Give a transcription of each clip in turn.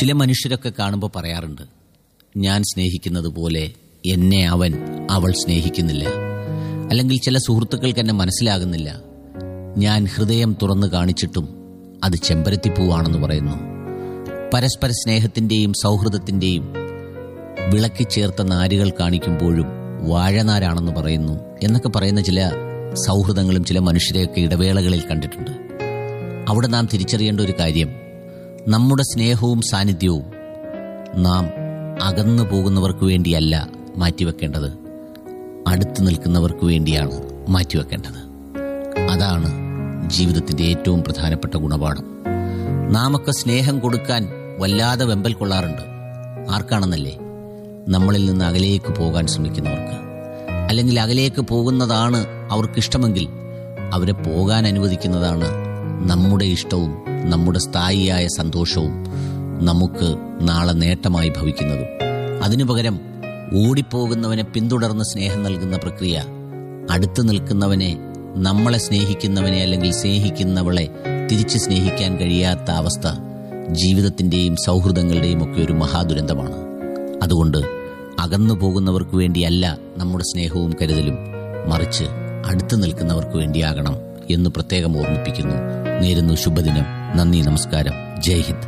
ചില മനുഷ്യരൊക്കെ കാണുമ്പോൾ പറയാറുണ്ട്, ഞാൻ സ്നേഹിക്കുന്നത് പോലെ എന്നെ അവൻ അവൾ സ്നേഹിക്കുന്നില്ല, അല്ലെങ്കിൽ ചില സുഹൃത്തുക്കൾക്ക് എന്നെ മനസ്സിലാകുന്നില്ല, ഞാൻ ഹൃദയം തുറന്നു കാണിച്ചിട്ടും അത് ചെമ്പരത്തിപ്പൂവാണെന്ന് പറയുന്നു. പരസ്പര സ്നേഹത്തിൻ്റെയും സൗഹൃദത്തിൻ്റെയും വിളക്കി ചേർത്ത നാരുകൾ കാണിക്കുമ്പോഴും വാഴനാരാണെന്ന് പറയുന്നു എന്നൊക്കെ പറയുന്ന ചില സൗഹൃദങ്ങളും ചില മനുഷ്യരെയൊക്കെ ഇടവേളകളിൽ കണ്ടിട്ടുണ്ട്. അവിടെ നാം തിരിച്ചറിയേണ്ട ഒരു കാര്യം, നമ്മുടെ സ്നേഹവും സാന്നിധ്യവും നാം അകന്നു പോകുന്നവർക്ക് വേണ്ടിയല്ല മാറ്റിവെക്കേണ്ടത്, അടുത്ത് നിൽക്കുന്നവർക്ക് വേണ്ടിയാണ് മാറ്റിവെക്കേണ്ടത്. അതാണ് ജീവിതത്തിൻ്റെ ഏറ്റവും പ്രധാനപ്പെട്ട ഗുണപാഠം. നാമൊക്കെ സ്നേഹം കൊടുക്കാൻ വല്ലാതെ വെമ്പൽ കൊള്ളാറുണ്ട്. ആർക്കാണെന്നല്ലേ? നമ്മളിൽ നിന്ന് അകലേക്ക് പോകാൻ ശ്രമിക്കുന്നവർക്ക്. അല്ലെങ്കിൽ അകലേക്ക് പോകുന്നതാണ് അവർക്കിഷ്ടമെങ്കിൽ അവരെ പോകാൻ അനുവദിക്കുന്നതാണ് നമ്മുടെ ഇഷ്ടവും നമ്മുടെ സ്ഥായിയായ സന്തോഷവും നമുക്ക് നാളെ നേട്ടമായി ഭവിക്കുന്നതും. അതിനു പകരം ഓടിപ്പോകുന്നവനെ പിന്തുടർന്ന് സ്നേഹം നൽകുന്ന പ്രക്രിയ, അടുത്ത് നിൽക്കുന്നവനെ, നമ്മളെ സ്നേഹിക്കുന്നവനെ അല്ലെങ്കിൽ സ്നേഹിക്കുന്നവളെ തിരിച്ച് സ്നേഹിക്കാൻ കഴിയാത്ത അവസ്ഥ ജീവിതത്തിൻ്റെയും സൗഹൃദങ്ങളുടെയും ഒക്കെ ഒരു മഹാദുരന്തമാണ്. അതുകൊണ്ട് അകന്നു പോകുന്നവർക്ക് വേണ്ടിയല്ല നമ്മുടെ സ്നേഹവും കരുതലും, മറിച്ച് അടുത്ത് നിൽക്കുന്നവർക്ക് വേണ്ടിയാകണം എന്ന് പ്രത്യേകം ഓർമ്മിപ്പിക്കുന്നു. നേരുന്നു ശുഭദിനം. നന്ദി, നമസ്കാരം, ജയ് ഹിന്ദ്.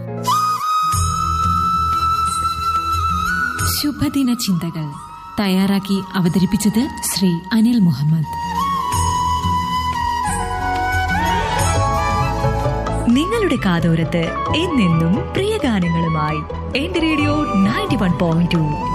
ശുഭദിന ചിന്തകൾ തയ്യാറാക്കി അവതരിപ്പിച്ചത് ശ്രീ അനിൽ മുഹമ്മദ്. നിങ്ങളുടെ കാതോരത്ത് എന്നെന്നും പ്രിയ ഗാനങ്ങളുമായി എന്റെ റേഡിയോ 91.2